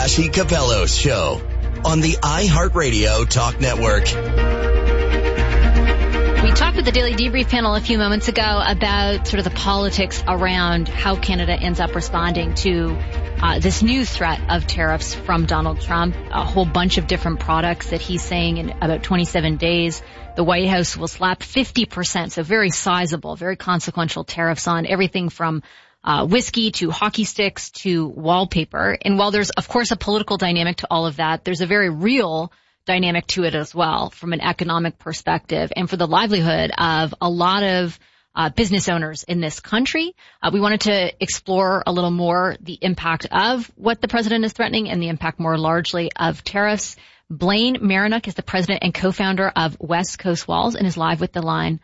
Jackie Capello's show on the iHeartRadio Talk Network. We talked with the Daily Debrief panel a few moments ago about sort of the politics around how Canada ends up responding to this new threat of tariffs from Donald Trump. A whole bunch of different products that he's saying in about 27 days, the White House will slap 50%, so very sizable, very consequential tariffs on everything from whiskey to hockey sticks to wallpaper. And while there's, of course, a political dynamic to all of that, there's a very real dynamic to it as well from an economic perspective and for the livelihood of a lot of business owners in this country. We wanted to explore a little more the impact of what the president is threatening and the impact more largely of tariffs. Blaine Marinuk is the president and co-founder of West Coast Walls and is live on the line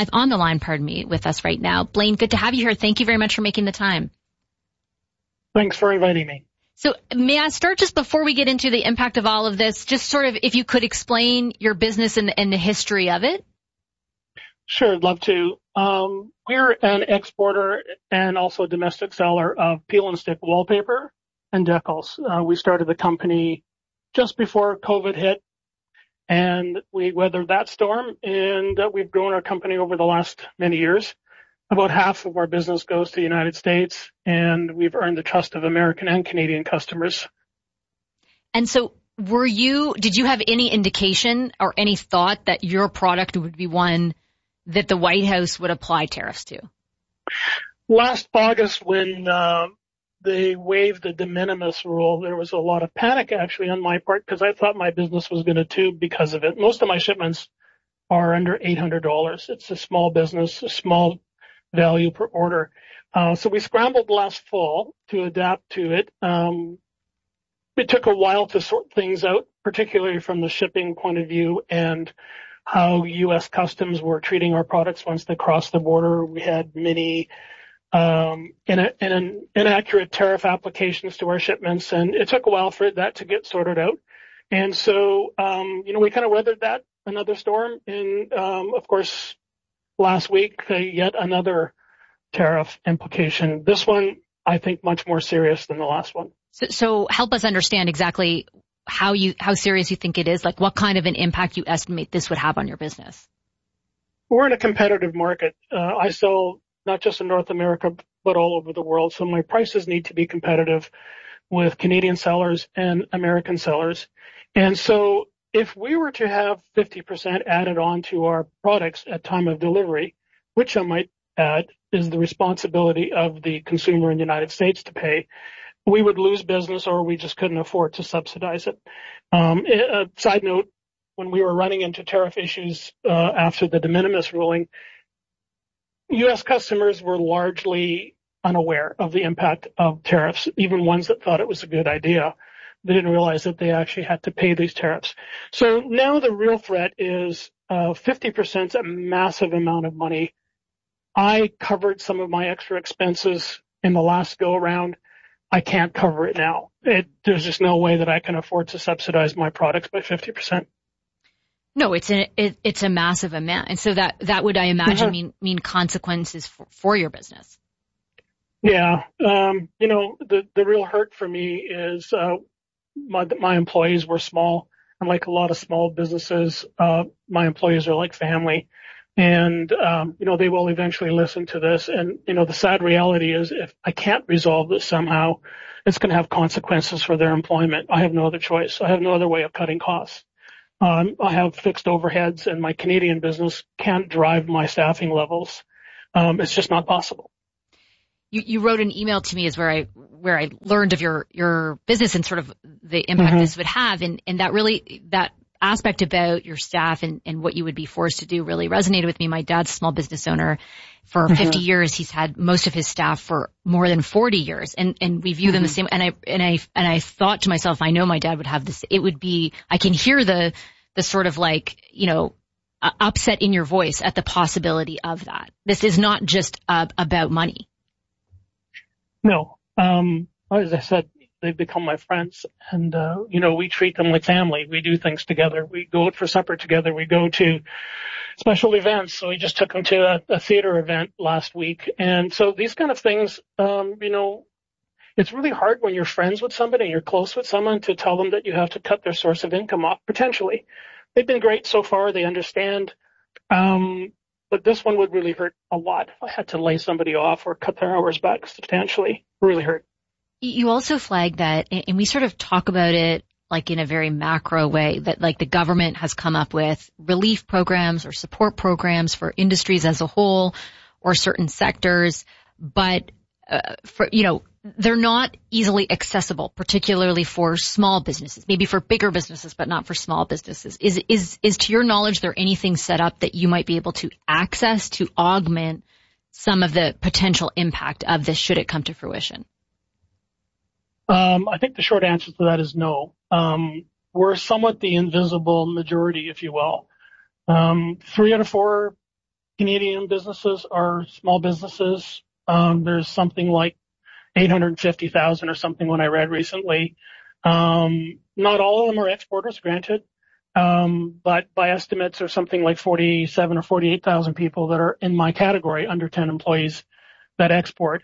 with us right now. Blaine, good to have you here. Thank you very much for making the time. Thanks for inviting me. So may I start just before we get into the impact of all of this, just sort of if you could explain your business and the history of it? Sure, I'd love to. We're an exporter and also a domestic seller of peel and stick wallpaper and decals. We started the company just before COVID hit, and we weathered that storm, and we've grown our company over the last many years. About half of our business goes to the United States, and we've earned the trust of American and Canadian customers. And so did you have any indication or any thought that your product would be one that the White House would apply tariffs to? Last August, when they waived the de minimis rule, there was a lot of panic actually on my part because I thought my business was going to tube because of it. Most of my shipments are under $800. It's a small business, a small value per order. So we scrambled last fall to adapt to it. It took a while to sort things out, particularly from the shipping point of view and how U.S. Customs were treating our products once they crossed the border. We had many inaccurate tariff applications to our shipments, and it took a while for that to get sorted out. And so, we kind of weathered that, another storm. And, of course, last week, yet another tariff implication. This one, I think, much more serious than the last one. So help us understand exactly how serious you think it is, like what kind of an impact you estimate this would have on your business. We're in a competitive market. I sell not just in North America, but all over the world. So my prices need to be competitive with Canadian sellers and American sellers. And so if we were to have 50% added on to our products at time of delivery, which I might add is the responsibility of the consumer in the United States to pay, we would lose business or we just couldn't afford to subsidize it. A side note, when we were running into tariff issues after the de minimis ruling, U.S. customers were largely unaware of the impact of tariffs, even ones that thought it was a good idea. They didn't realize that they actually had to pay these tariffs. So now the real threat is 50% is a massive amount of money. I covered some of my extra expenses in the last go around. I can't cover it now. There's just no way that I can afford to subsidize my products by 50%. No, it's a massive amount. And so that would, I imagine, mean consequences for your business. Yeah. The real hurt for me is, my employees were small, and like a lot of small businesses, my employees are like family. And, they will eventually listen to this. And, the sad reality is if I can't resolve this somehow, it's going to have consequences for their employment. I have no other choice. I have no other way of cutting costs. I have fixed overheads, and my Canadian business can't drive my staffing levels. It's just not possible. You wrote an email to me where I learned of your business and sort of the impact this would have. And that aspect about your staff and what you would be forced to do really resonated with me. My dad's a small business owner for 50 years. He's had most of his staff for more than 40 years. And we view them the same. And I thought to myself, I know my dad would have this. It would be, I can hear the sort of like, upset in your voice at the possibility of that. This is not just about money. No. As I said, they've become my friends, and, we treat them like family. We do things together. We go out for supper together. We go to special events. So we just took them to a theater event last week. And so these kind of things, it's really hard when you're friends with somebody, you're close with someone, to tell them that you have to cut their source of income off, potentially. They've been great so far. They understand. But this one would really hurt a lot if I had to lay somebody off or cut their hours back substantially. Really hurt. You also flagged that, and we sort of talk about it like in a very macro way, that like the government has come up with relief programs or support programs for industries as a whole or certain sectors, but they're not easily accessible, particularly for small businesses, maybe for bigger businesses, but not for small businesses. Is to your knowledge there anything set up that you might be able to access to augment some of the potential impact of this should it come to fruition? I think the short answer to that is no. We're somewhat the invisible majority, if you will. 3 out of 4 Canadian businesses are small businesses. There's something like 850,000 or something when I read recently. Not all of them are exporters, granted. But by estimates, there's something like 47 or 48,000 people that are in my category, under 10 employees, that export.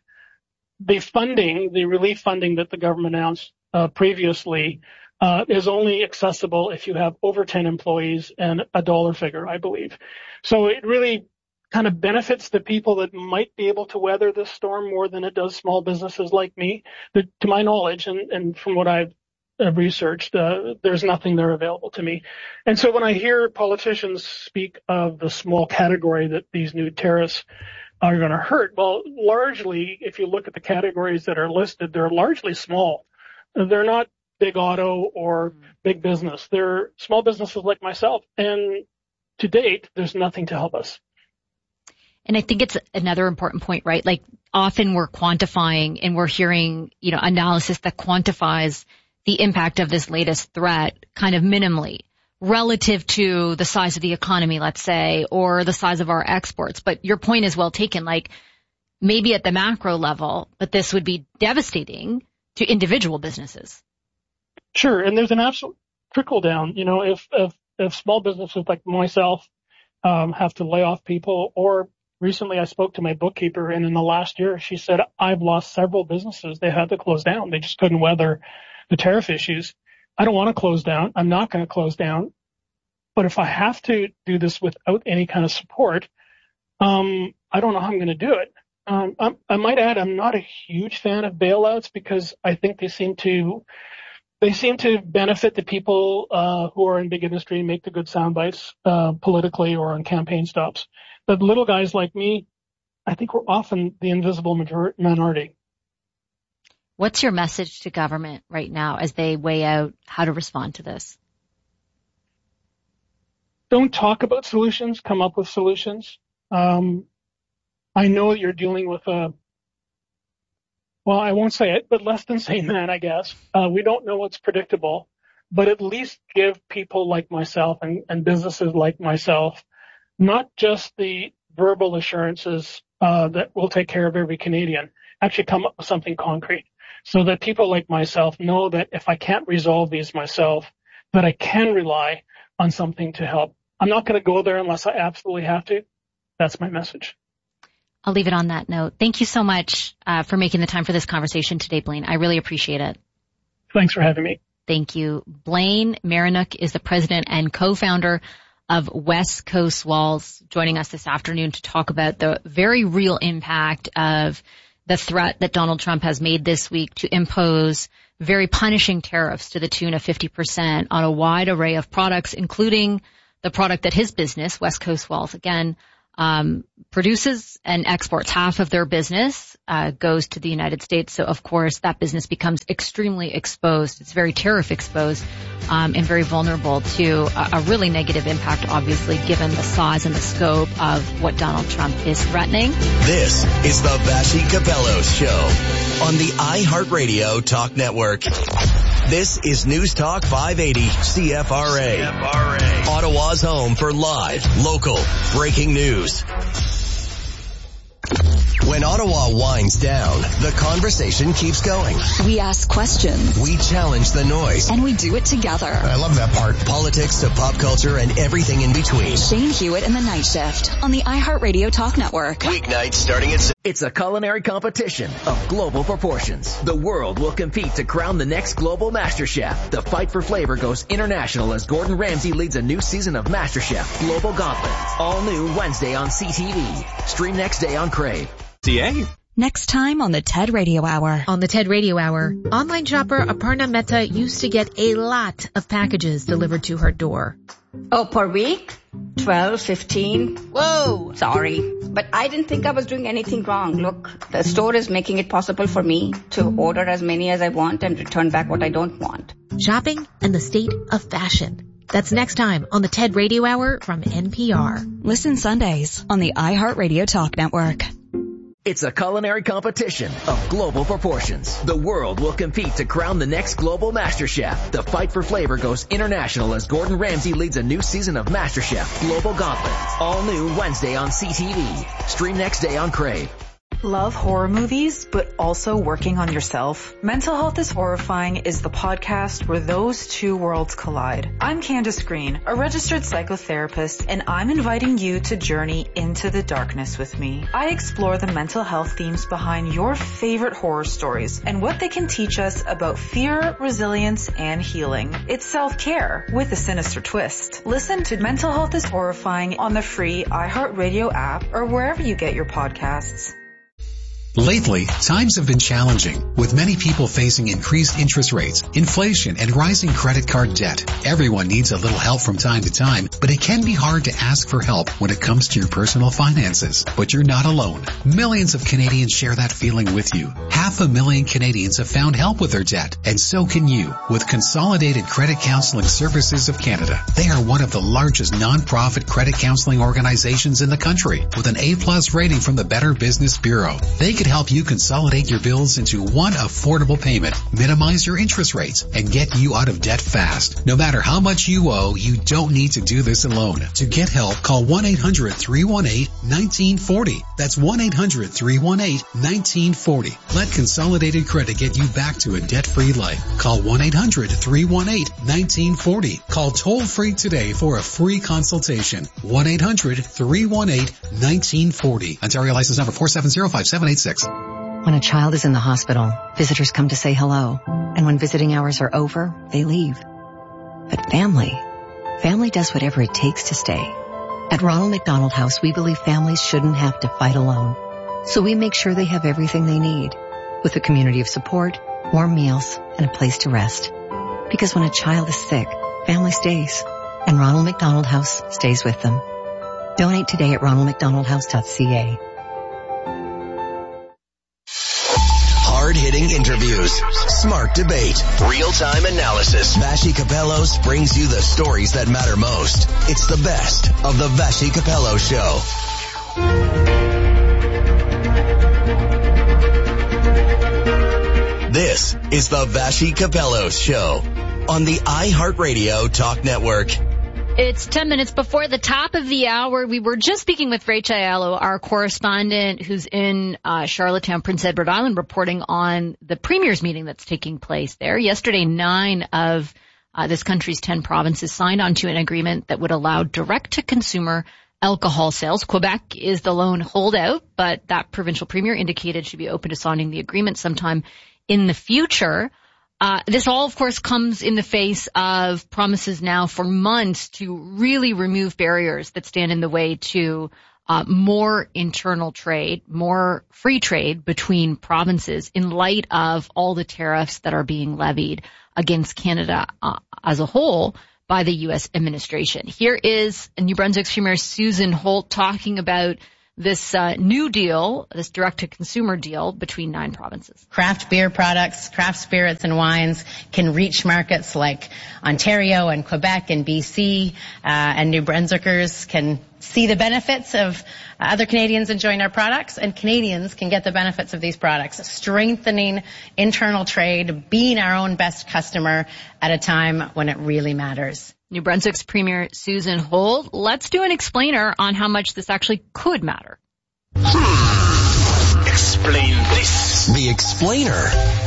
The relief funding that the government announced previously is only accessible if you have over 10 employees and a dollar figure, I believe. So it really kind of benefits the people that might be able to weather this storm more than it does small businesses like me. To my knowledge, and from what I've researched, there's nothing there available to me. And so when I hear politicians speak of the small category that these new tariffs are going to hurt, well, largely, if you look at the categories that are listed, they're largely small. They're not big auto or big business. They're small businesses like myself. And to date, there's nothing to help us. And I think it's another important point, right? Like often we're quantifying and we're hearing, analysis that quantifies the impact of this latest threat kind of minimally relative to the size of the economy, let's say, or the size of our exports. But your point is well taken, like maybe at the macro level, but this would be devastating to individual businesses. Sure. And there's an absolute trickle down. If small businesses like myself have to lay off people, or recently I spoke to my bookkeeper, and in the last year, she said, I've lost several businesses. They had to close down. They just couldn't weather the tariff issues. I don't want to close down. I'm not going to close down. But if I have to do this without any kind of support, I don't know how I'm going to do it. I might add, I'm not a huge fan of bailouts because I think they seem to benefit the people who are in big industry and make the good sound bites politically or on campaign stops. But little guys like me, I think we're often the invisible minority. What's your message to government right now as they weigh out how to respond to this? Don't talk about solutions, come up with solutions. I know that you're dealing with I won't say it, but less than sane man, I guess. We don't know what's predictable, but at least give people like myself and businesses like myself not just the verbal assurances that we'll take care of every Canadian, actually come up with something concrete so that people like myself know that if I can't resolve these myself, that I can rely on something to help. I'm not going to go there unless I absolutely have to. That's my message. I'll leave it on that note. Thank you so much for making the time for this conversation today, Blaine. I really appreciate it. Thanks for having me. Thank you. Blaine Marinook is the president and co-founder of West Coast Walls, joining us this afternoon to talk about the very real impact of the threat that Donald Trump has made this week to impose very punishing tariffs to the tune of 50% on a wide array of products, including the product that his business, West Coast Walls, again, produces and exports. Half of their business goes to the United States. So, of course, that business becomes extremely exposed. It's very tariff exposed and very vulnerable to a really negative impact, obviously, given the size and the scope of what Donald Trump is threatening. This is the Vassy Capellos Show on the iHeartRadio Talk Network. This is News Talk 580 CFRA. Ottawa's home for live, local, breaking news. When Ottawa winds down, the conversation keeps going. We ask questions. We challenge the noise. And we do it together. I love that part. Politics to pop culture and everything in between. Shane Hewitt and the Night Shift on the iHeartRadio Talk Network. Weeknights starting at 6. It's a culinary competition of global proportions. The world will compete to crown the next global master chef. The fight for flavor goes international as Gordon Ramsay leads a new season of MasterChef Global Gauntlet. All new Wednesday on CTV. Stream next day on Crave. CA. Next time on the TED Radio Hour. On the TED Radio Hour, online shopper Aparna Mehta used to get a lot of packages delivered to her door. Oh, per week? 12, 15. Whoa! Sorry. But I didn't think I was doing anything wrong. Look, the store is making it possible for me to order as many as I want and return back what I don't want. Shopping and the state of fashion. That's next time on the TED Radio Hour from NPR. Listen Sundays on the iHeartRadio Talk Network. It's a culinary competition of global proportions. The world will compete to crown the next global master chef. The fight for flavor goes international as Gordon Ramsay leads a new season of MasterChef Global Gauntlet. All new Wednesday on CTV. Stream next day on Crave. Love horror movies, but also working on yourself? Mental Health is Horrifying is the podcast where those two worlds collide. I'm Candace Green, a registered psychotherapist, and I'm inviting you to journey into the darkness with me. I explore the mental health themes behind your favorite horror stories and what they can teach us about fear, resilience, and healing. It's self-care with a sinister twist. Listen to Mental Health is Horrifying on the free iHeartRadio app or wherever you get your podcasts. Lately, times have been challenging, with many people facing increased interest rates, inflation, and rising credit card debt. Everyone needs a little help from time to time, but it can be hard to ask for help when it comes to your personal finances. But you're not alone. Millions of Canadians share that feeling with you. 500,000 Canadians have found help with their debt, and so can you, with Consolidated Credit Counseling Services of Canada. They are one of the largest non-profit credit counseling organizations in the country, with an A+ rating from the Better Business Bureau. They could help you consolidate your bills into one affordable payment, minimize your interest rates, and get you out of debt fast. No matter how much you owe, you don't need to do this alone. To get help, call 1-800-318-1940. That's 1-800-318-1940. Let Consolidated Credit get you back to a debt-free life. Call 1-800-318-1940. Call toll-free today for a free consultation. 1-800-318-1940. Ontario license number 4705786. When a child is in the hospital, visitors come to say hello. And when visiting hours are over, they leave. But family does whatever it takes to stay. At Ronald McDonald House, we believe families shouldn't have to fight alone. So we make sure they have everything they need, with a community of support, warm meals, and a place to rest. Because when a child is sick, family stays. And Ronald McDonald House stays with them. Donate today at ronaldmcdonaldhouse.ca. Hard-hitting interviews, smart debate, real-time analysis. Vassy Kapelos brings you the stories that matter most. It's the best of the Vassy Kapelos Show. This is the Vassy Kapelos Show on the iHeartRadio Talk Network. It's 10 minutes before the top of the hour. We were just speaking with Rachel Ayalo, our correspondent who's in Charlottetown, Prince Edward Island, reporting on the Premier's meeting that's taking place there. Yesterday, 9 of this country's 10 provinces signed onto an agreement that would allow direct-to-consumer alcohol sales. Quebec is the lone holdout, but that provincial premier indicated she'd be open to signing the agreement sometime in the future. This all, of course, comes in the face of promises now for months to really remove barriers that stand in the way to more internal trade, more free trade between provinces in light of all the tariffs that are being levied against Canada as a whole by the U.S. administration. Here is New Brunswick's Premier Susan Holt talking about this new deal, this direct-to-consumer deal between 9 provinces. Craft beer products, craft spirits and wines can reach markets like Ontario and Quebec and BC, and New Brunswickers can see the benefits of other Canadians enjoying our products, and Canadians can get the benefits of these products, strengthening internal trade, being our own best customer at a time when it really matters. New Brunswick's Premier Susan Holt. Let's do an explainer on how much this actually could matter. Explain this. The Explainer.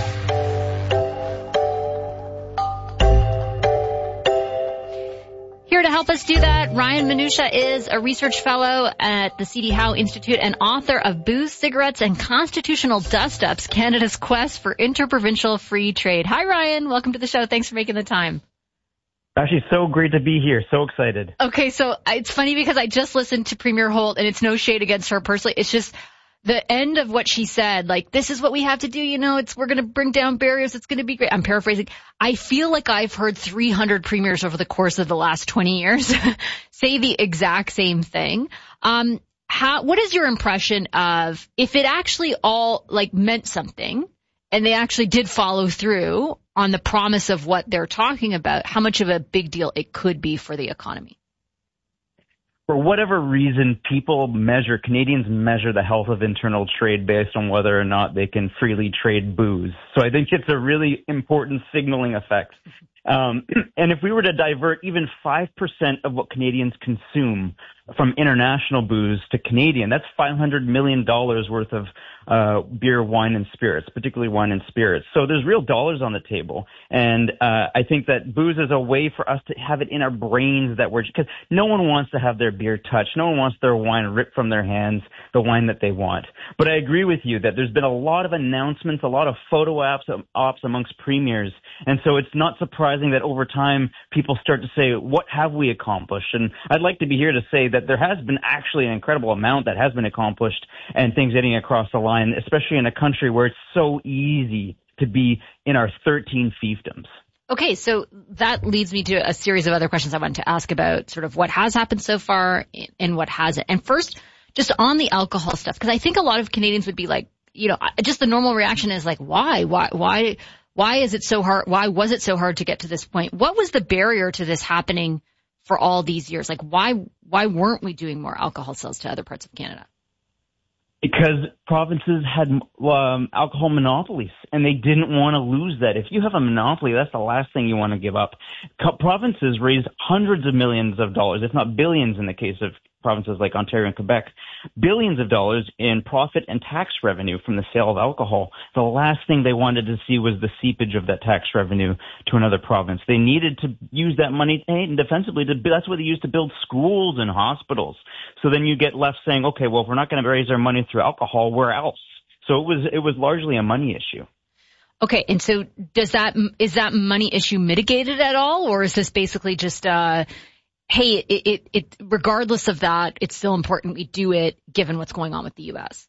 Here to help us do that, Ryan Manusha is a research fellow at the C.D. Howe Institute and author of Booze, Cigarettes, and Constitutional Dust-Ups, Canada's Quest for Interprovincial Free Trade. Hi, Ryan. Welcome to the show. Thanks for making the time. Actually, so great to be here. So excited. Okay, so it's funny because I just listened to Premier Holt, and it's no shade against her personally. It's just the end of what she said, like, this is what we have to do, we're going to bring down barriers, it's going to be great. I'm paraphrasing. I feel like I've heard 300 premiers over the course of the last 20 years say the exact same thing. What is your impression of if it actually all, meant something, and they actually did follow through on the promise of what they're talking about, how much of a big deal it could be for the economy? For whatever reason, Canadians measure the health of internal trade based on whether or not they can freely trade booze. So I think it's a really important signaling effect. And if we were to divert even 5% of what Canadians consume from international booze to Canadian, that's $500 million worth of beer, wine, and spirits, particularly wine and spirits. So there's real dollars on the table. And I think that booze is a way for us to have it in our brains that because no one wants to have their beer touched. No one wants their wine ripped from their hands, the wine that they want. But I agree with you that there's been a lot of announcements, a lot of photo ops amongst premiers. And so it's not surprising that over time people start to say, what have we accomplished? And I'd like to be here to say that there has been actually an incredible amount that has been accomplished and things getting across the line, especially in a country where it's so easy to be in our 13 fiefdoms. Okay, so that leads me to a series of other questions I wanted to ask about sort of what has happened so far and what hasn't. And first, just on the alcohol stuff, because I think a lot of Canadians would be like, just the normal reaction is like, why is it so hard? Why was it so hard to get to this point? What was the barrier to this happening for all these years? Like, why weren't we doing more alcohol sales to other parts of Canada? Because provinces had alcohol monopolies, and they didn't want to lose that. If you have a monopoly, that's the last thing you want to give up. Provinces raised hundreds of millions of dollars, if not billions in the case of provinces like Ontario and Quebec, billions of dollars in profit and tax revenue from the sale of alcohol. The last thing they wanted to see was the seepage of that tax revenue to another province. They needed to use that money defensively. That's what they used to build schools and hospitals. So then you get left saying, okay, well, if we're not going to raise our money through alcohol, where else? So it was largely a money issue. Okay, and so is that money issue mitigated at all, or is this basically just hey, it regardless of that, it's still important we do it given what's going on with the U.S.?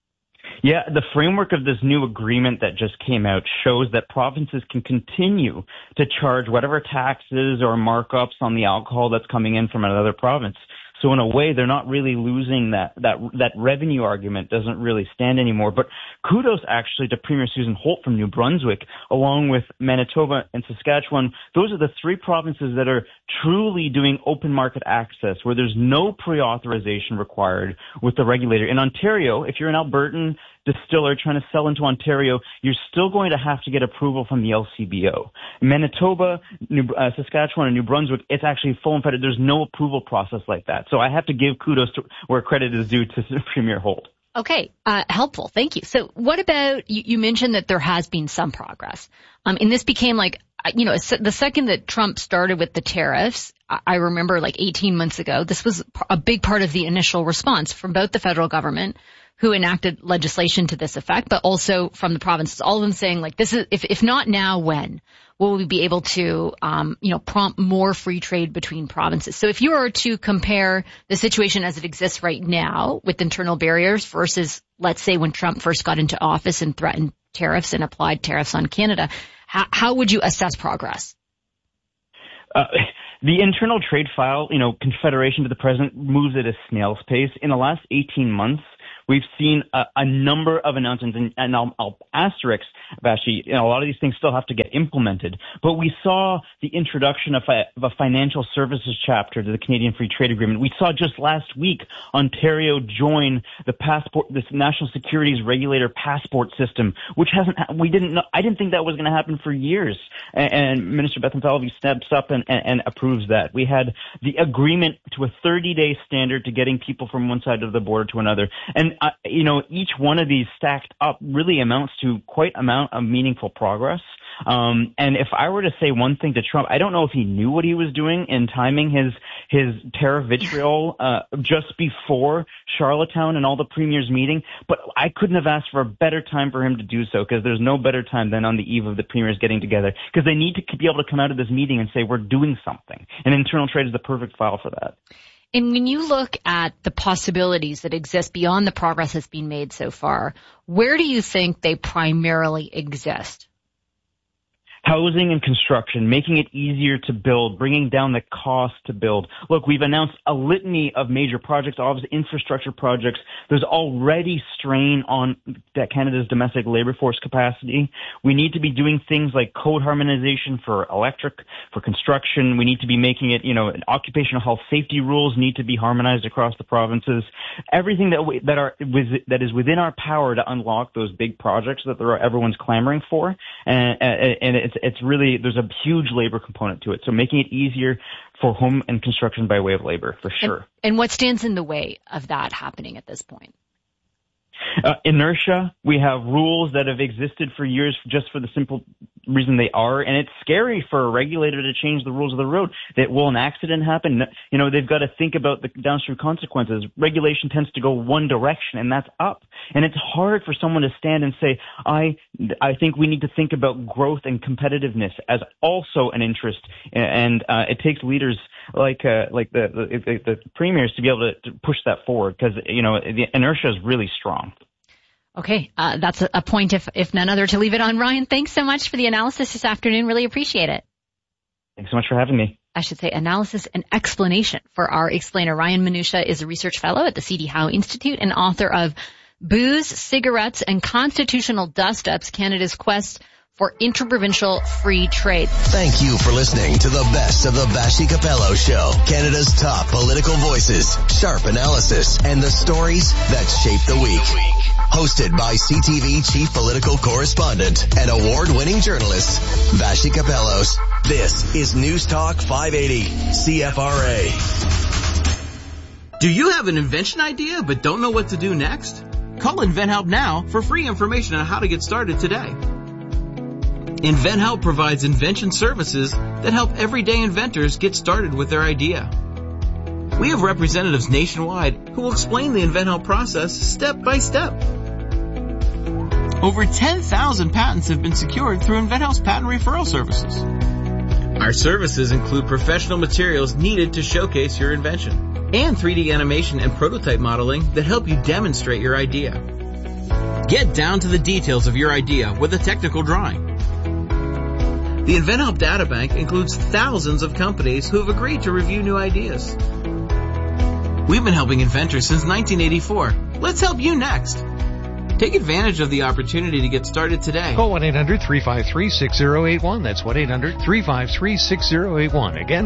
Yeah, the framework of this new agreement that just came out shows that provinces can continue to charge whatever taxes or markups on the alcohol that's coming in from another province. So in a way, they're not really losing that revenue argument doesn't really stand anymore. But kudos actually to Premier Susan Holt from New Brunswick, along with Manitoba and Saskatchewan. Those are the three provinces that are truly doing open market access, where there's no pre-authorization required with the regulator. In Ontario, if you're an Albertan distiller trying to sell into Ontario, you're still going to have to get approval from the LCBO. In Manitoba, Saskatchewan, and New Brunswick, it's actually full and fed. There's no approval process like that. So I have to give kudos to where credit is due to Premier Holt. Okay, helpful. Thank you. So what about, you mentioned that there has been some progress. And this became like, the second that Trump started with the tariffs, I remember 18 months ago, this was a big part of the initial response from both the federal government, who enacted legislation to this effect, but also from the provinces, all of them saying this is, if not now, when will we be able to, prompt more free trade between provinces? So if you were to compare the situation as it exists right now with internal barriers versus, let's say, when Trump first got into office and threatened tariffs and applied tariffs on Canada, how would you assess progress? The internal trade file, confederation to the president moves at a snail's pace. In the last 18 months, we've seen a number of announcements, and I'll asterisk, Vashi, a lot of these things still have to get implemented. But we saw the introduction of a financial services chapter to the Canadian Free Trade Agreement. We saw just last week Ontario join this National Securities Regulator passport system, which I didn't think that was going to happen for years. And Minister Bethlenfalvy steps up and approves that. We had the agreement to a 30-day standard to getting people from one side of the border to another. And each one of these stacked up really amounts to quite amount of meaningful progress. And if I were to say one thing to Trump, I don't know if he knew what he was doing in timing his tariff vitriol just before Charlottetown and all the premiers meeting, but I couldn't have asked for a better time for him to do so, because there's no better time than on the eve of the premiers getting together, because they need to be able to come out of this meeting and say we're doing something, and internal trade is the perfect file for that. And when you look at the possibilities that exist beyond the progress that's been made so far, where do you think they primarily exist? Housing and construction, making it easier to build, bringing down the cost to build. Look, we've announced a litany of major projects, obviously infrastructure projects. There's already strain on Canada's domestic labor force capacity. We need to be doing things like code harmonization for electric, for construction. We need to be making it, occupational health safety rules need to be harmonized across the provinces. Everything that is within our power to unlock those big projects that everyone's clamoring for, and it's really, there's a huge labor component to it. So making it easier for home and construction by way of labor, for sure. And what stands in the way of that happening at this point? Inertia. We have rules that have existed for years just for the simple reason they are, and it's scary for a regulator to change the rules of the road. That will an accident happen? They've got to think about the downstream consequences. Regulation tends to go one direction, and that's up. And it's hard for someone to stand and say, I think we need to think about growth and competitiveness as also an interest, and it takes leaders like the premiers to be able to push that forward, because the inertia is really strong. Okay, that's a point, if none other, to leave it on. Ryan, thanks so much for the analysis this afternoon. Really appreciate it. Thanks so much for having me. I should say analysis and explanation for our explainer. Ryan Manusha is a research fellow at the C.D. Howe Institute and author of Booze, Cigarettes, and Constitutional Dust-Ups, Canada's Quest for Interprovincial Free Trade. Thank you for listening to the best of the Vassy Capello Show, Canada's top political voices, sharp analysis, and the stories that shape the week. Hosted by CTV Chief Political Correspondent and award-winning journalist, Vassy Capellos. This is News Talk 580, CFRA. Do you have an invention idea but don't know what to do next? Call InventHelp now for free information on how to get started today. InventHelp provides invention services that help everyday inventors get started with their idea. We have representatives nationwide who will explain the InventHelp process step by step. Over 10,000 patents have been secured through InventHelp's patent referral services. Our services include professional materials needed to showcase your invention and 3D animation and prototype modeling that help you demonstrate your idea. Get down to the details of your idea with a technical drawing. The InventHelp Databank includes thousands of companies who have agreed to review new ideas. We've been helping inventors since 1984. Let's help you next. Take advantage of the opportunity to get started today. Call 1-800-353-6081. That's 1-800-353-6081. Again,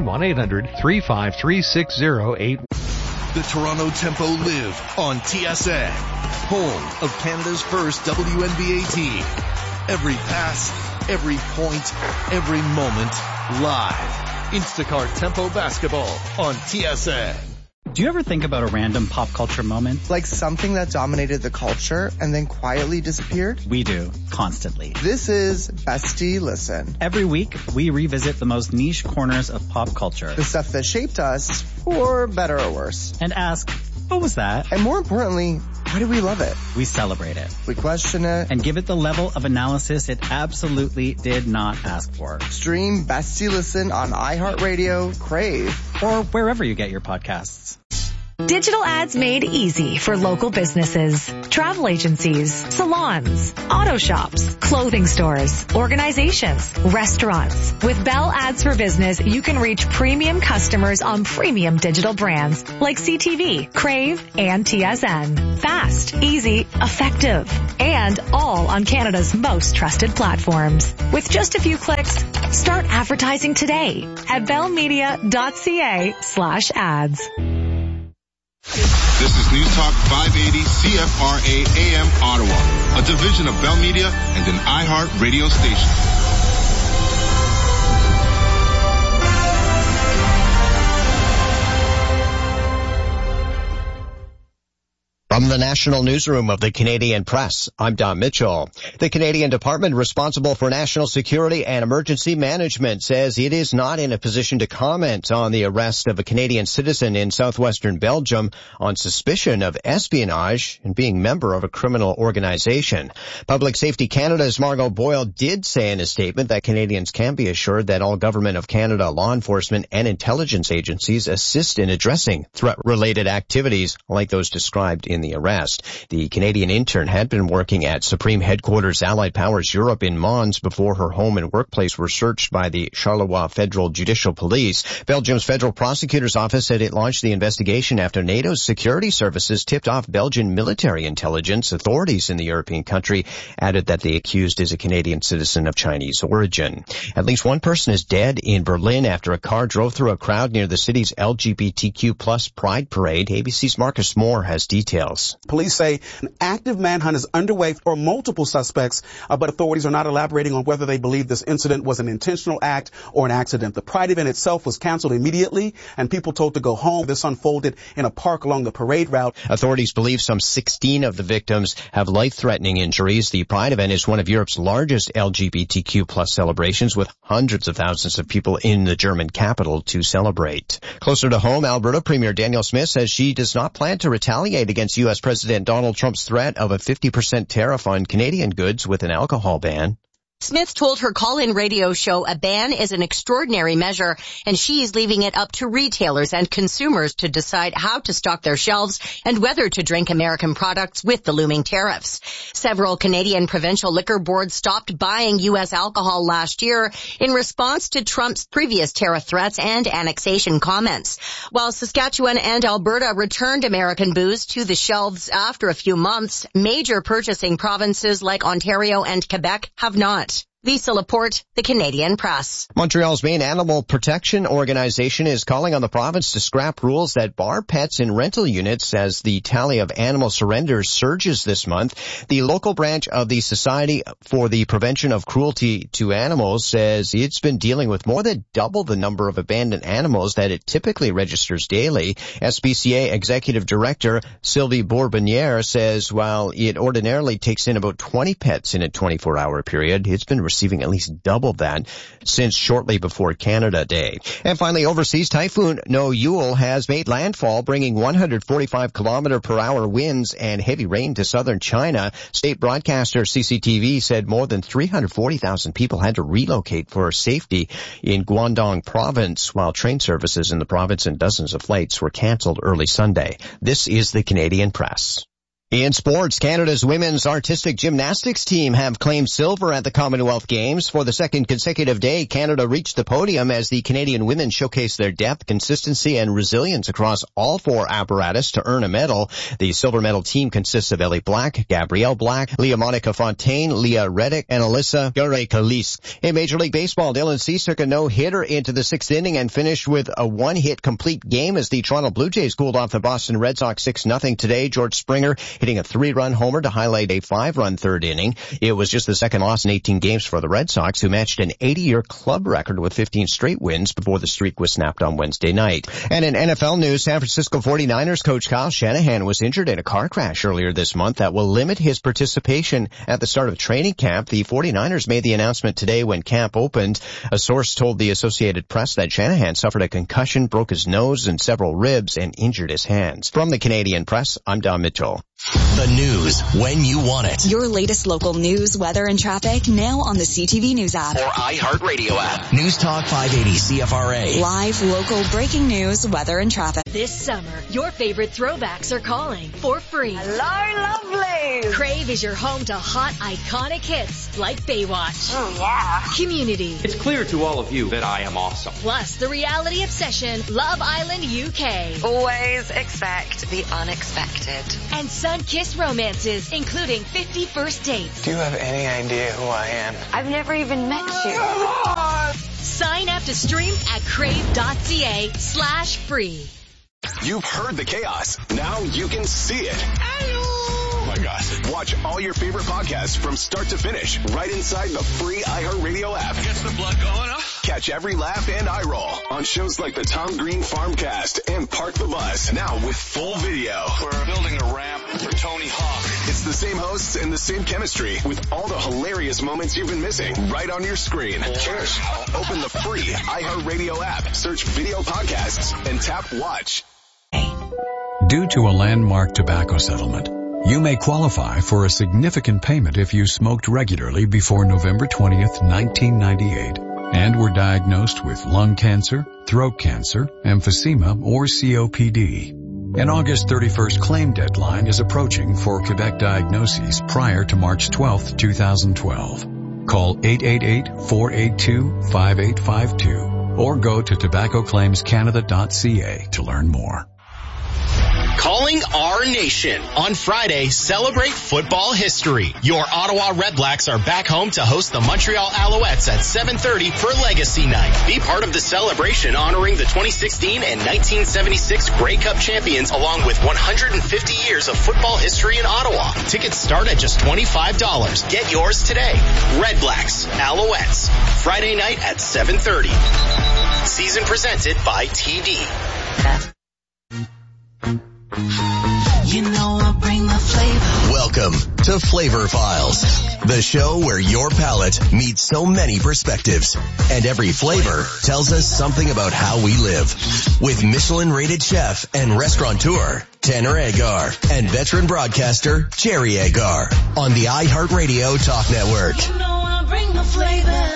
1-800-353-6081. The Toronto Tempo live on TSN, home of Canada's first WNBA team. Every pass, every point, every moment, live. Instacart Tempo Basketball on TSN. Do you ever think about a random pop culture moment? Like something that dominated the culture and then quietly disappeared? We do, constantly. This is Bestie Listen. Every week, we revisit the most niche corners of pop culture. The stuff that shaped us, for better or worse. And ask, what was that? And more importantly, why do we love it? We celebrate it. We question it. And give it the level of analysis it absolutely did not ask for. Stream Bestie Listen on iHeartRadio, Crave, or wherever you get your podcasts. Digital ads made easy for local businesses, travel agencies, salons, auto shops, clothing stores, organizations, restaurants. With Bell Ads for Business, you can reach premium customers on premium digital brands like CTV, Crave, and TSN. Fast, easy, effective, and all on Canada's most trusted platforms. With just a few clicks, start advertising today at bellmedia.ca/ads. This is News Talk 580 CFRA AM Ottawa, a division of Bell Media and an iHeart radio station. From the National Newsroom of the Canadian Press, I'm Don Mitchell. The Canadian Department responsible for national security and emergency management says it is not in a position to comment on the arrest of a Canadian citizen in southwestern Belgium on suspicion of espionage and being member of a criminal organization. Public Safety Canada's Margot Boyle did say in a statement that Canadians can be assured that all Government of Canada law enforcement and intelligence agencies assist in addressing threat-related activities like those described in the arrest. The Canadian intern had been working at Supreme Headquarters Allied Powers Europe in Mons before her home and workplace were searched by the Charleroi Federal Judicial Police. Belgium's Federal Prosecutor's Office said it launched the investigation after NATO's security services tipped off Belgian military intelligence. Authorities in the European country added that the accused is a Canadian citizen of Chinese origin. At least one person is dead in Berlin after a car drove through a crowd near the city's LGBTQ plus Pride Parade. ABC's Marcus Moore has details. Police say an active manhunt is underway for multiple suspects, but authorities are not elaborating on whether they believe this incident was an intentional act or an accident. The Pride event itself was canceled immediately, and people told to go home. This unfolded in a park along the parade route. Authorities believe some 16 of the victims have life-threatening injuries. The Pride event is one of Europe's largest LGBTQ plus celebrations, with hundreds of thousands of people in the German capital to celebrate. Closer to home, Alberta Premier Danielle Smith says she does not plan to retaliate against U.S. President Donald Trump's threat of a 50% tariff on Canadian goods with an alcohol ban. Smith told her call-in radio show a ban is an extraordinary measure, and she's leaving it up to retailers and consumers to decide how to stock their shelves and whether to drink American products with the looming tariffs. Several Canadian provincial liquor boards stopped buying U.S. alcohol last year in response to Trump's previous tariff threats and annexation comments. While Saskatchewan and Alberta returned American booze to the shelves after a few months, major purchasing provinces like Ontario and Quebec have not. Lisa Laporte, the Canadian Press. Montreal's main animal protection organization is calling on the province to scrap rules that bar pets in rental units as the tally of animal surrenders surges this month. The local branch of the Society for the Prevention of Cruelty to Animals says it's been dealing with more than double the number of abandoned animals that it typically registers daily. SPCA Executive Director Sylvie Bourbonniere says while it ordinarily takes in about 20 pets in a 24-hour period, it's been receiving at least double that since shortly before Canada Day. And finally, overseas, Typhoon Noyul has made landfall, bringing 145-kilometer-per-hour winds and heavy rain to southern China. State broadcaster CCTV said more than 340,000 people had to relocate for safety in Guangdong province, while train services in the province and dozens of flights were canceled early Sunday. This is the Canadian Press. In sports, Canada's women's artistic gymnastics team have claimed silver at the Commonwealth Games. For the second consecutive day, Canada reached the podium as the Canadian women showcased their depth, consistency, and resilience across all four apparatus to earn a medal. The silver medal team consists of Ellie Black, Gabrielle Black, Leah Monica Fontaine, Leah Reddick, and Alyssa Garay-Kalis. In Major League Baseball, Dylan Cease took a no-hitter into the sixth inning and finished with a one-hit complete game as the Toronto Blue Jays cooled off the Boston Red Sox 6-0 today. George Springer hitting a 3-run homer to highlight a 5-run third inning. It was just the second loss in 18 games for the Red Sox, who matched an 80-year club record with 15 straight wins before the streak was snapped on Wednesday night. And in NFL news, San Francisco 49ers coach Kyle Shanahan was injured in a car crash earlier this month that will limit his participation at the start of training camp. The 49ers made the announcement today when camp opened. A source told the Associated Press that Shanahan suffered a concussion, broke his nose and several ribs, and injured his hands. From the Canadian Press, I'm Don Mitchell. The news when you want it. Your latest local news, weather, and traffic now on the CTV News app. Or iHeartRadio app. News Talk 580 CFRA. Live, local, breaking news, weather, and traffic. This summer, your favorite throwbacks are calling for free. Hello, lovely. Crave is your home to hot, iconic hits like Baywatch. Oh, yeah. Community. It's clear to all of you that I am awesome. Plus, the reality obsession, Love Island UK. Always expect the unexpected. And sun-kissed romances, including 50 First Dates. Do you have any idea who I am? I've never even met you. Sign up to stream at crave.ca/free. You've heard the chaos. Now you can see it. Hello. Oh my God. podcast. Watch all your favorite podcasts from start to finish right inside the free iHeartRadio app. Gets the blood going, huh? Catch every laugh and eye roll on shows like the Tom Green Farmcast and Park the Bus. Now with full video. We're building a ramp for Tony Hawk. It's the same hosts and the same chemistry with all the hilarious moments you've been missing right on your screen. Cheers. Open the free iHeartRadio app, search video podcasts, and tap watch. Due to a landmark tobacco settlement, you may qualify for a significant payment if you smoked regularly before November 20th, 1998, and were diagnosed with lung cancer, throat cancer, emphysema, or COPD. An August 31st claim deadline is approaching for Quebec diagnoses prior to March 12th, 2012. Call 888-482-5852 or go to tobaccoclaimscanada.ca to learn more. Calling our nation. On Friday, celebrate football history. Your Ottawa Redblacks are back home to host the Montreal Alouettes at 7:30 for Legacy Night. Be part of the celebration honoring the 2016 and 1976 Grey Cup champions along with 150 years of football history in Ottawa. Tickets start at just $25. Get yours today. Redblacks, Alouettes. Friday night at 7:30. Season presented by TD. You know I'll bring the flavor. Welcome to Flavor Files, the show where your palate meets so many perspectives, and every flavor tells us something about how we live. With Michelin-rated chef and restaurateur Tanner Agar and veteran broadcaster Jerry Agar on the iHeartRadio Talk Network. You know I'll bring the flavor.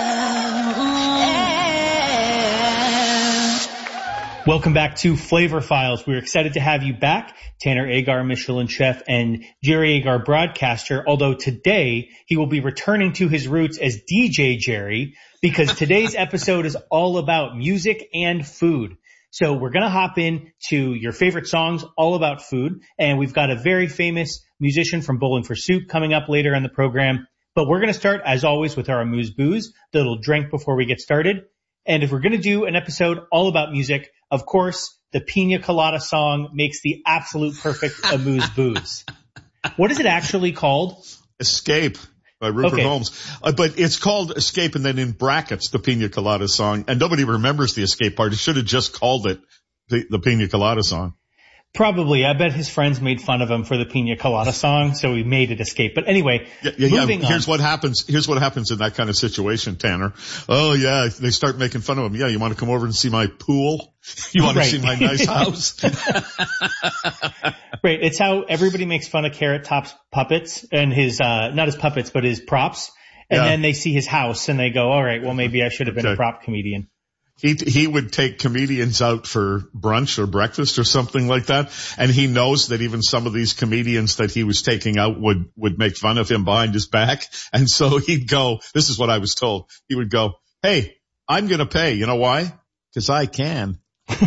Welcome back to Flavor Files. We're excited to have you back. Tanner Agar, Michelin chef, and Jerry Agar, broadcaster, although today he will be returning to his roots as DJ Jerry because today's episode is all about music and food. So we're going to hop in to your favorite songs all about food, and we've got a very famous musician from Bowling for Soup coming up later in the program. But we're going to start, as always, with our amuse-bouze, the little drink before we get started. And if we're going to do an episode all about music, of course, the Pina Colada song makes the absolute perfect amuse-bouze. What is it actually called? Escape by Rupert Holmes. But it's called Escape and then in brackets, the Pina Colada song. And nobody remembers the Escape part. He should have just called it the Pina Colada song. Probably. I bet his friends made fun of him for the Pina Colada song, so he made it Escape. But anyway, moving on. Here's what happens in that kind of situation, Tanner. Oh yeah, they start making fun of him. Yeah, you want to come over and see my pool? You want to see my nice house? Right. It's how everybody makes fun of Carrot Top's puppets and his, not his puppets, but his props. And then they see his house and they go, all right, well, maybe I should have been a prop comedian. He would take comedians out for brunch or breakfast or something like that. And he knows that even some of these comedians that he was taking out would make fun of him behind his back. And so he'd go, this is what I was told. He would go, hey, I'm going to pay. You know why? Because I can.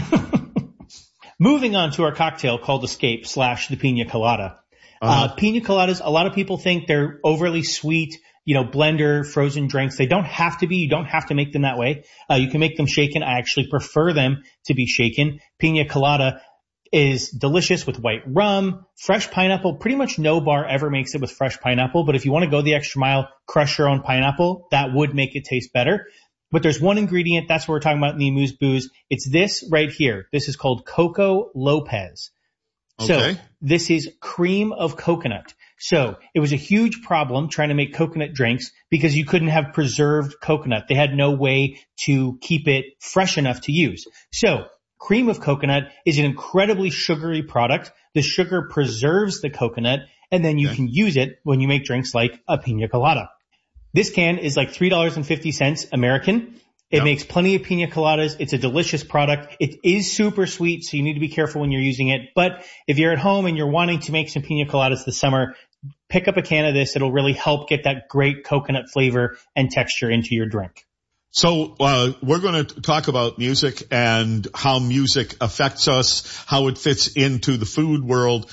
Moving on to our cocktail called Escape / the Pina Colada. Pina Coladas, a lot of people think they're overly sweet, blender frozen drinks. They don't have to be. You don't have to make them that way. You can make them shaken. I actually prefer them to be shaken. Pina Colada is delicious with white rum, fresh pineapple. Pretty much no bar ever makes it with fresh pineapple, but if you want to go the extra mile, crush your own pineapple. That would make it taste better. But there's one ingredient. That's what we're talking about in the amuse-bouze. It's this right here. This is called Coco Lopez. Okay. So this is cream of coconut. So it was a huge problem trying to make coconut drinks because you couldn't have preserved coconut. They had no way to keep it fresh enough to use. So cream of coconut is an incredibly sugary product. The sugar preserves the coconut, and then you can use it when you make drinks like a pina colada. This can is like $3.50 American. It makes plenty of pina coladas. It's a delicious product. It is super sweet, so you need to be careful when you're using it. But if you're at home and you're wanting to make some pina coladas this summer, pick up a can of this. It'll really help get that great coconut flavor and texture into your drink. So we're going to talk about music and how music affects us, how it fits into the food world.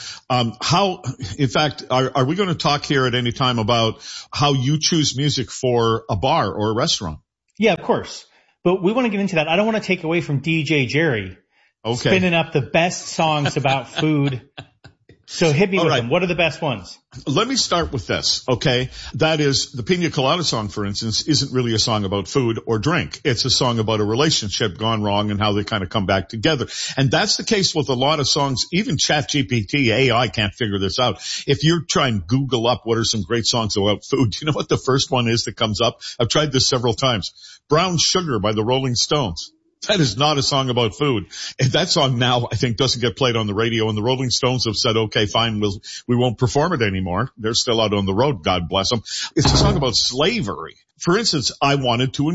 In fact, are we going to talk here at any time about how you choose music for a bar or a restaurant? Yeah, of course. But we want to get into that. I don't want to take away from DJ Jerry spinning up the best songs about food So hit me with them. What are the best ones? Let me start with this, okay? That is, the Pina Colada song, for instance, isn't really a song about food or drink. It's a song about a relationship gone wrong and how they kind of come back together. And that's the case with a lot of songs. Even ChatGPT, AI can't figure this out. If you try and Google up what are some great songs about food, you know what the first one is that comes up? I've tried this several times. Brown Sugar by the Rolling Stones. That is not a song about food. And that song now, I think, doesn't get played on the radio, and the Rolling Stones have said, okay, fine, we won't perform it anymore. They're still out on the road, God bless them. It's a song about slavery. For instance, I really wanted to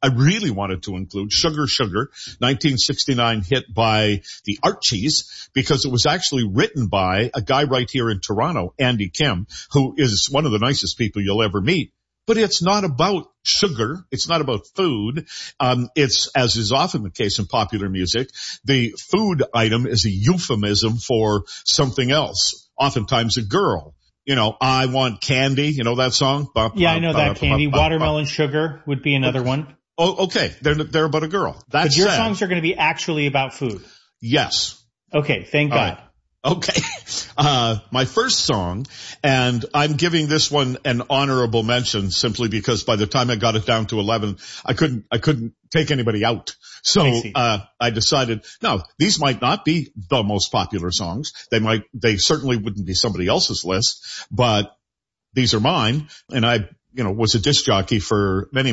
include Sugar Sugar, 1969 hit by the Archies, because it was actually written by a guy right here in Toronto, Andy Kim, who is one of the nicest people you'll ever meet. But it's not about sugar. It's not about food. It's, as is often the case in popular music, the food item is a euphemism for something else. Oftentimes a girl. You know, I want candy. You know that song? Yeah, I know that candy. Watermelon Sugar would be another one. Oh, okay. They're about a girl. But your songs are going to be actually about food. Yes. Okay. Thank God. Right. Okay. My first song, and I'm giving this one an honorable mention simply because by the time I got it down to 11, I couldn't take anybody out. So, I decided, no, these might not be the most popular songs. They certainly wouldn't be somebody else's list, but these are mine. And I, was a disc jockey for many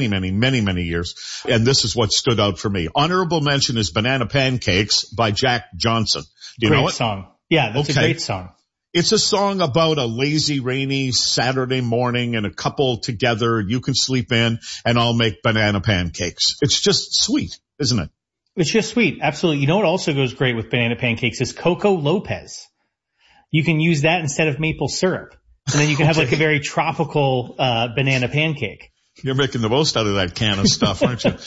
years. And this is what stood out for me. Honorable mention is Banana Pancakes by Jack Johnson. Do you know it? Great song. Yeah, that's a great song. It's a song about a lazy, rainy Saturday morning and a couple together. You can sleep in and I'll make banana pancakes. It's just sweet, isn't it? It's just sweet. Absolutely. You know what also goes great with banana pancakes is Coco Lopez. You can use that instead of maple syrup. And then you can have like a very tropical banana pancake. You're making the most out of that can of stuff, aren't you?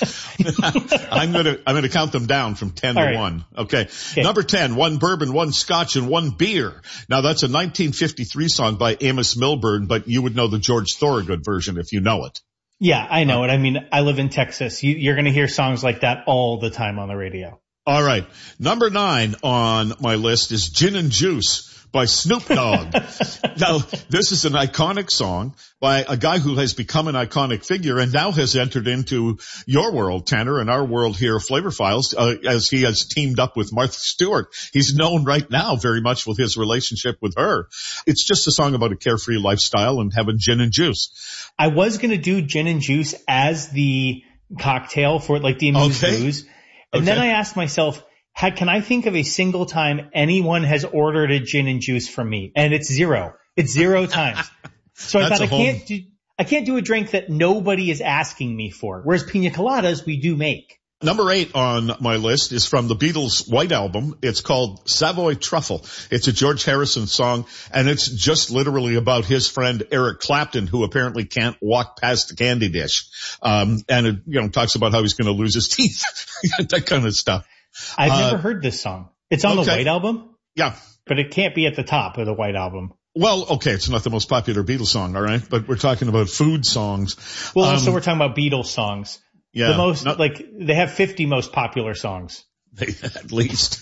I'm gonna count them down from 10 to 1. Okay. Number 10, one bourbon, one scotch, and one beer. Now that's a 1953 song by Amos Milburn, but you would know the George Thorogood version if you know it. Yeah, I know it. I mean, I live in Texas. You're gonna hear songs like that all the time on the radio. All right. Number 9 on my list is Gin and Juice by Snoop Dogg. Now, this is an iconic song by a guy who has become an iconic figure and now has entered into your world, Tanner, and our world here, Flavor Files, as he has teamed up with Martha Stewart. He's known right now very much with his relationship with her. It's just a song about a carefree lifestyle and having gin and juice. I was going to do gin and juice as the cocktail for like the Amuse Booze. And then I asked myself, can I think of a single time anyone has ordered a gin and juice from me? And it's zero. It's 0 times. So I thought I can't do a drink that nobody is asking me for. Whereas pina coladas we do make. Number 8 on my list is from the Beatles' White Album. It's called Savoy Truffle. It's a George Harrison song, and it's just literally about his friend Eric Clapton, who apparently can't walk past the candy dish. And it, talks about how he's going to lose his teeth, that kind of stuff. I've never heard this song. It's on the White Album? Yeah. But it can't be at the top of the White Album. Well, okay, it's not the most popular Beatles song, all right? But we're talking about food songs. Well, so we're talking about Beatles songs. Yeah. The most, they have 50 most popular songs. At least.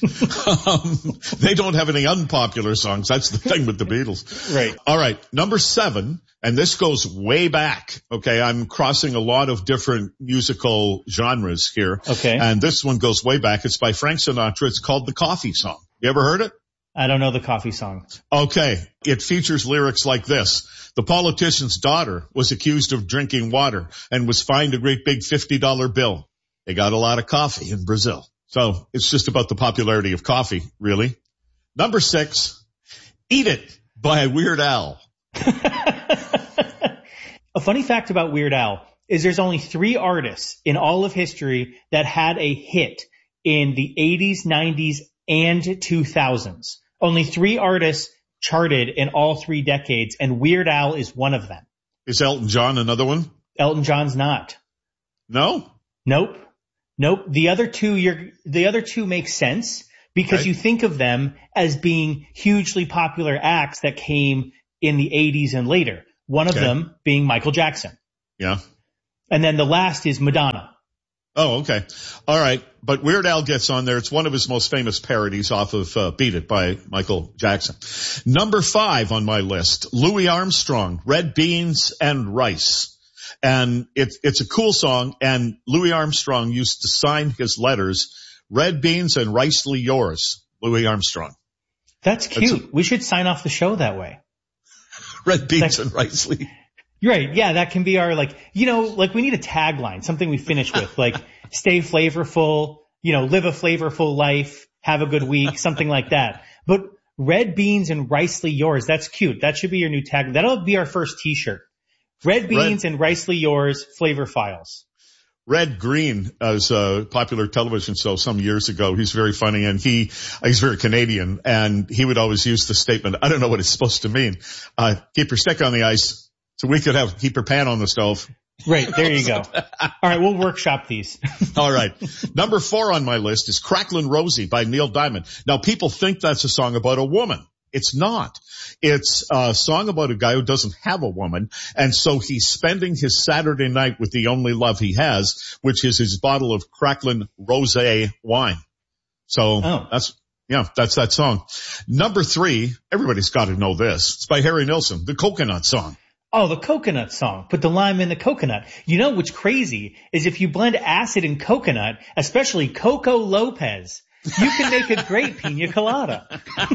They don't have any unpopular songs. That's the thing with the Beatles. Right. All right. Number 7, and this goes way back. Okay. I'm crossing a lot of different musical genres here. Okay. And this one goes way back. It's by Frank Sinatra. It's called The Coffee Song. You ever heard it? I don't know the coffee song. Okay. It features lyrics like this. The politician's daughter was accused of drinking water and was fined a great big $50 bill. They got a lot of coffee in Brazil. So it's just about the popularity of coffee, really. Number 6, Eat It by Weird Al. A funny fact about Weird Al is there's only 3 artists in all of history that had a hit in the 80s, 90s, and 2000s. Only 3 artists charted in all 3 decades, and Weird Al is one of them. Is Elton John another one? Elton John's not. No? Nope. The other two make sense because you think of them as being hugely popular acts that came in the 80s and later. One of them being Michael Jackson. Yeah. And then the last is Madonna. Oh, okay. All right. But Weird Al gets on there. It's one of his most famous parodies off of Beat It by Michael Jackson. Number 5 on my list, Louis Armstrong, Red Beans and Rice. And it's a cool song, and Louis Armstrong used to sign his letters, Red Beans and Ricely Yours, Louis Armstrong. That's cute. We should sign off the show that way. Red Beans and Ricely. Right. Yeah, that can be our, like, we need a tagline, something we finish with, like, stay flavorful, live a flavorful life, have a good week, something like that. But Red Beans and Ricely Yours, that's cute. That should be your new tag. That'll be our first t-shirt. Red Beans and Ricely Yours Flavor Files. Red Green is a popular television show some years ago. He's very funny, and he's very Canadian, and he would always use the statement, I don't know what it's supposed to mean. Keep your stick on the ice so we could keep your pan on the stove. Right, there you go. All right, we'll workshop these. All right. Number 4 on my list is Cracklin' Rosie by Neil Diamond. Now, people think that's a song about a woman. It's not. It's a song about a guy who doesn't have a woman, and so he's spending his Saturday night with the only love he has, which is his bottle of Cracklin' Rosé wine. So that's that song. Number 3, everybody's got to know this. It's by Harry Nilsson, the Coconut Song. Oh, the coconut song. Put the lime in the coconut. You know what's crazy is if you blend acid and coconut, especially Coco Lopez, you can make a great pina colada.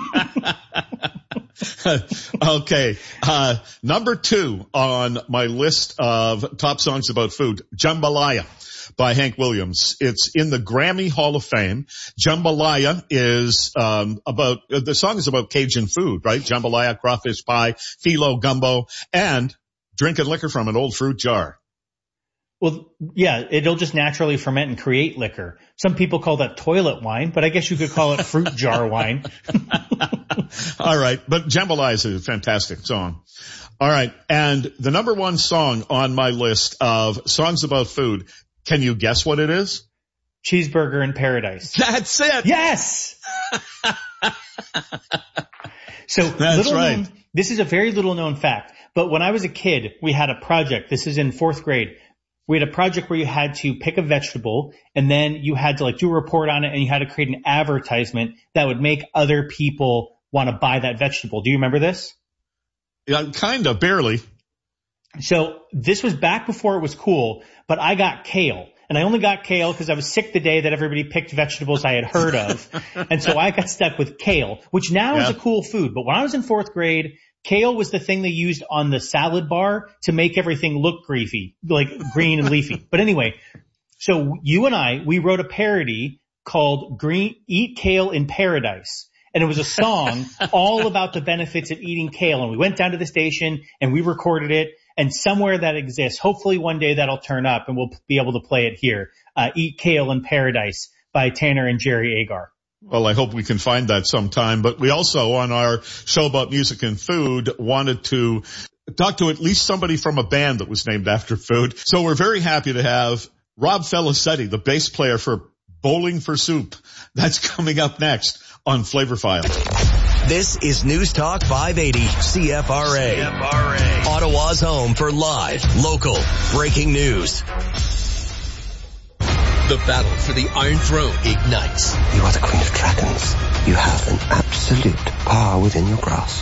Okay. Number 2 on my list of top songs about food, Jambalaya by Hank Williams. It's in the Grammy Hall of Fame. Jambalaya is the song is about Cajun food, right? Jambalaya, crawfish pie, phyllo, gumbo, and drinking liquor from an old fruit jar. Well, yeah, it'll just naturally ferment and create liquor. Some people call that toilet wine, but I guess you could call it fruit jar wine. All right. But Jambalaya is a fantastic song. All right. And the number 1 song on my list of songs about food, can you guess what it is? Cheeseburger in Paradise. That's it. Yes. So that's right. This is a very little known fact, but when I was a kid, we had a project. This is in 4th grade. We had a project where you had to pick a vegetable, and then you had to do a report on it, and you had to create an advertisement that would make other people want to buy that vegetable. Do you remember this? Yeah, kind of, barely. So this was back before it was cool, but I got kale. And I only got kale because I was sick the day that everybody picked vegetables I had heard of. And so I got stuck with kale, which now is a cool food. But when I was in 4th grade, kale was the thing they used on the salad bar to make everything look like green and leafy. But anyway, so you and I, we wrote a parody called Eat Kale in Paradise. And it was a song all about the benefits of eating kale. And we went down to the station and we recorded it. And somewhere that exists, hopefully one day that'll turn up and we'll be able to play it here. Eat Kale in Paradise by Tanner and Jerry Agar. Well, I hope we can find that sometime. But we also, on our show about music and food, wanted to talk to at least somebody from a band that was named after food. So we're very happy to have Rob Felicetti, the bass player for Bowling for Soup. That's coming up next on Flavor File. This is News Talk 580 CFRA. Ottawa's home for live, local, breaking news. The battle for the Iron Throne ignites. You are the Queen of Dragons. You have an absolute power within your grasp.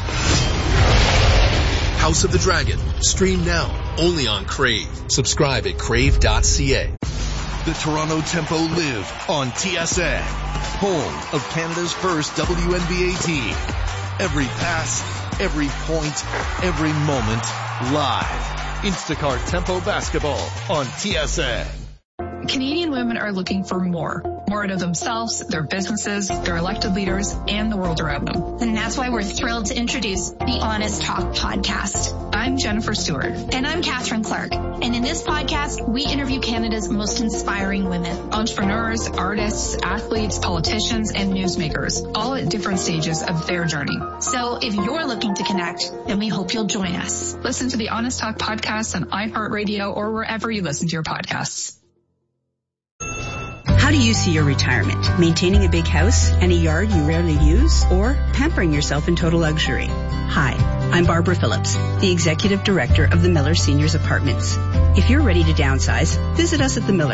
House of the Dragon. Stream now, only on Crave. Subscribe at crave.ca. The Toronto Tempo live on TSN, home of Canada's first WNBA team. Every pass, every point, every moment, live. Instacart Tempo Basketball on TSN. Canadian women are looking for more out of themselves, their businesses, their elected leaders, and the world around them. And that's why we're thrilled to introduce the Honest Talk podcast. I'm Jennifer Stewart. And I'm Catherine Clark. And in this podcast, we interview Canada's most inspiring women. Entrepreneurs, artists, athletes, politicians, and newsmakers, all at different stages of their journey. So if you're looking to connect, then we hope you'll join us. Listen to the Honest Talk podcast on iHeartRadio or wherever you listen to your podcasts. How do you see your retirement? Maintaining a big house and a yard you rarely use, or pampering yourself in total luxury? Hi, I'm Barbara Phillips, the Executive Director of the Miller Seniors Apartments. If you're ready to downsize, visit us at the Miller.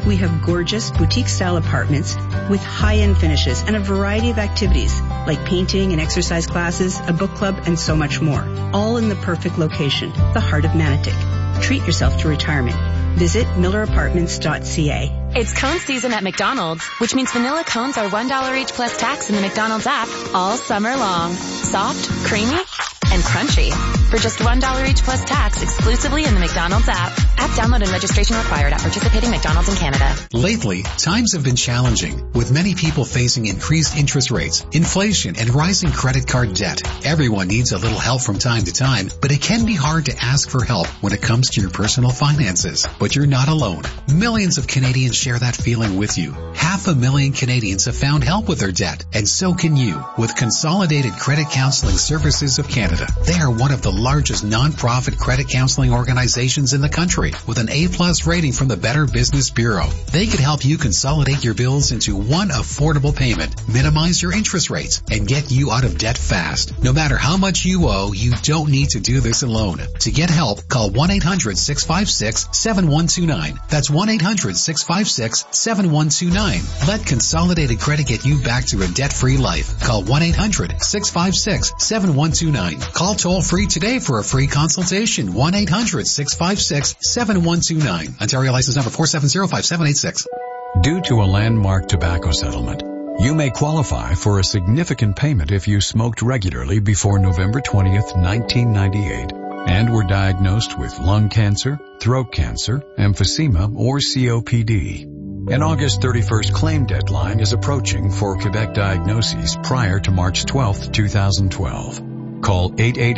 We have gorgeous boutique-style apartments with high-end finishes and a variety of activities like painting and exercise classes, a book club, and so much more. All in the perfect location, the heart of Manotick. Treat yourself to retirement. Visit millerapartments.ca. It's cone season at McDonald's, which means vanilla cones are $1 each plus tax in the McDonald's app all summer long. Soft, creamy, and crunchy. For just $1 each plus tax exclusively in the McDonald's app. App download and registration required at participating McDonald's in Canada. Lately, times have been challenging, with many people facing increased interest rates, inflation, and rising credit card debt. Everyone needs a little help from time to time, but it can be hard to ask for help when it comes to your personal finances. But you're not alone. Millions of Canadians share that feeling with you. 500,000 Canadians have found help with their debt, and so can you with Consolidated Credit Counseling Services of Canada. They are one of the largest non-profit credit counseling organizations in the country with an A+ rating from the Better Business Bureau. They could help you consolidate your bills into one affordable payment, minimize your interest rates, and get you out of debt fast. No matter how much you owe, you don't need to do this alone. To get help, call 1-800-656-7129. That's 1-800-656-7129. Let Consolidated Credit get you back to a debt-free life. Call 1-800-656-7129. Call toll-free today for a free consultation. 1-800-656-7129. Ontario license number 4705786. Due to a landmark tobacco settlement, you may qualify for a significant payment if you smoked regularly before November 20th, 1998, and were diagnosed with lung cancer, throat cancer, emphysema, or COPD. An August 31st claim deadline is approaching for Quebec diagnoses prior to March 12th, 2012. Call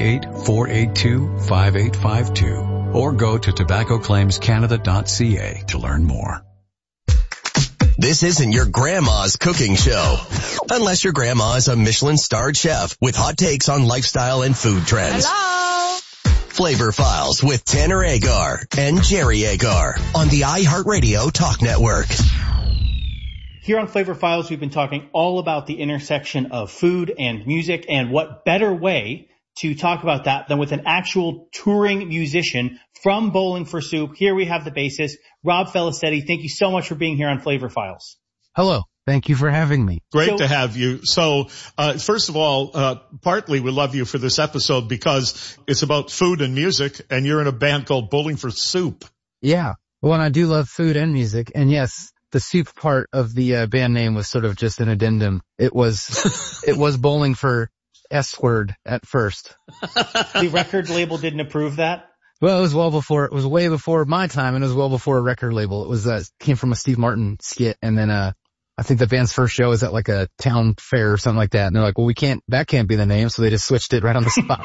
888-482-5852 or go to tobaccoclaimscanada.ca to learn more. This isn't your grandma's cooking show. Unless your grandma is a Michelin-starred chef with hot takes on lifestyle and food trends. Hello? Flavor Files with Tanner Agar and Jerry Agar on the iHeartRadio Talk Network. Here on Flavor Files, we've been talking all about the intersection of food and music, and what better way to talk about that than with an actual touring musician from Bowling for Soup. Here we have the bassist, Rob Felicetti. Thank you so much for being here on Flavor Files. Hello. Thank you for having me. Great to have you. So, first of all, partly we love you for this episode because it's about food and music, and you're in a band called Bowling for Soup. Yeah. Well, and I do love food and music, and yes, the soup part of the band name was sort of just an addendum. It was Bowling for S-word at first. The record label didn't approve that? Well, it was way before my time, and it was well before a record label. It was, came from a Steve Martin skit, and then, I think the band's first show was at like a town fair or something like that. And they're like, well, that can't be the name. So they just switched it right on the spot.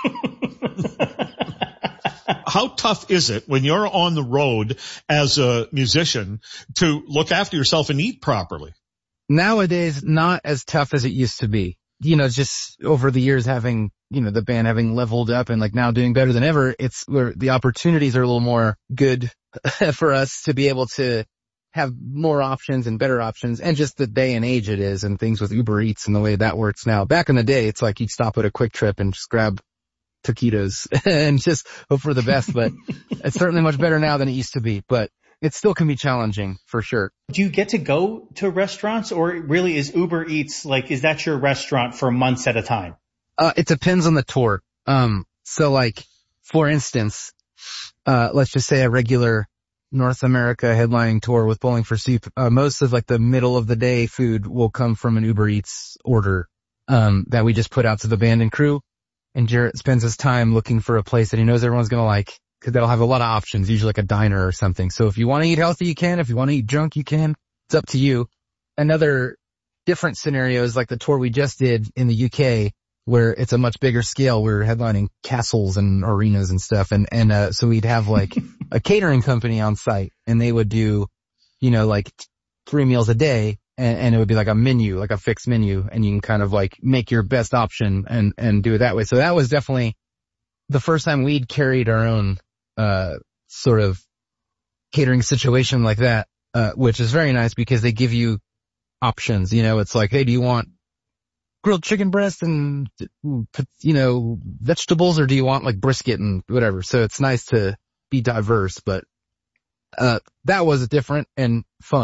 How tough is it when you're on the road as a musician to look after yourself and eat properly? Nowadays, not as tough as it used to be. You know, just over the years having, the band having leveled up and like now doing better than ever, it's where the opportunities are a little more good for us to be able to have more options and better options, and just the day and age it is, and things with Uber Eats and the way that works now. Back in the day, it's like you'd stop at a Quick Trip and just grab taquitos and just hope for the best, but it's certainly much better now than it used to be, but it still can be challenging for sure. Do you get to go to restaurants, or really is Uber Eats like, is that your restaurant for months at a time? It depends on the tour. So like, for instance, let's just say a regular North America headlining tour with Bowling for Soup, most of like the middle of the day food will come from an Uber Eats order, that we just put out to the band and crew. And Jarrett spends his time looking for a place that he knows everyone's going to like, because that'll have a lot of options, usually like a diner or something. So if you want to eat healthy, you can. If you want to eat junk, you can. It's up to you. Another different scenario is like the tour we just did in the UK, where it's a much bigger scale. We're headlining castles and arenas and stuff. And so we'd have like a catering company on site, and they would do, like 3 meals a day. And it would be like a menu, like a fixed menu, and you can kind of like make your best option and do it that way. So that was definitely the first time we'd carried our own, sort of catering situation like that, which is very nice because they give you options. It's like, hey, do you want grilled chicken breast and, vegetables, or do you want like brisket and whatever? So it's nice to be diverse, but, that was different and fun.